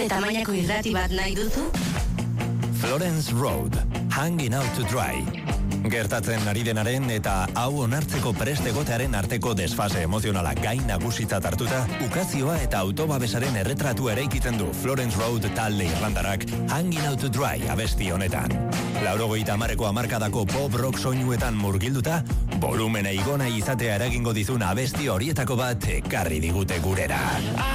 tamainako irrati bat nahi duzu? Florence Road, Hanging Out to Dry. Gertatzen ari denaren eta hau onartzeko prest egotearen arteko desfase emozionala gain nagusitzat hartuta, ukazioa eta autobabesaren erretratu eraikitzen du Florence Road talde irlandarak Hanging Out to Dry abesti honetan. 80ko hamarkadako pop rock soinuetan murgilduta, volumena igona izatea eragingo dizun abesti horietako bat ekarri digute gurera.